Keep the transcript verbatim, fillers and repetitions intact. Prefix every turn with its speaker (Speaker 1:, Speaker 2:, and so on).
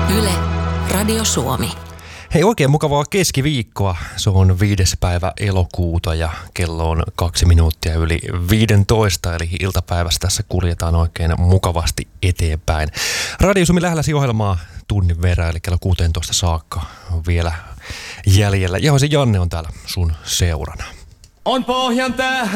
Speaker 1: Yle, Radio Suomi.
Speaker 2: Hei, oikein mukavaa keskiviikkoa. Se on viides päivä elokuuta ja kello on kaksi minuuttia yli viidentoista, eli iltapäivässä tässä kuljetaan oikein mukavasti eteenpäin. Radio Suomi lähelläsi ohjelmaa tunnin verran, eli kello kuusitoista saakka on vielä jäljellä. Ja se Janne on täällä sun seurana.
Speaker 3: On pohjan tähdet